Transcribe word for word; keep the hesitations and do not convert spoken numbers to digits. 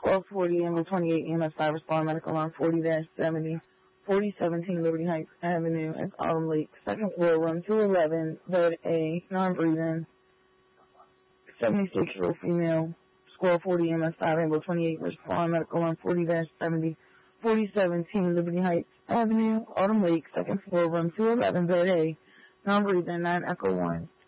twelve forty, Ambulance twenty-eight, E M S five, respond, medical alarm forty seventy, forty seventeen Liberty Heights Avenue, at Autumn Lake, second floor, room two eleven, bed A, non-breathing, seventy-six-year-old female, squirrel forty, E M S five, Ambulance twenty-eight, respond, medical alarm forty seventy, forty seventeen Liberty Heights Avenue, Autumn Lake, second floor, room two eleven, bed A, non-breathing, nine Echo one.